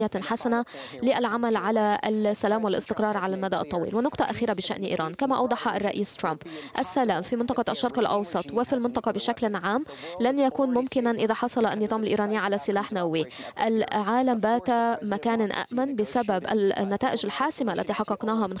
حسنة للعمل على السلام والاستقرار على المدى الطويل. ونقطة أخيرة بشأن إيران، كما أوضح الرئيس ترامب، السلام في منطقة الشرق الأوسط وفي المنطقة بشكل عام لن يكون ممكنا إذا حصل النظام الإيراني على سلاح نووي. العالم بات مكان أأمن بسبب النتائج الحاسمة التي حققناها من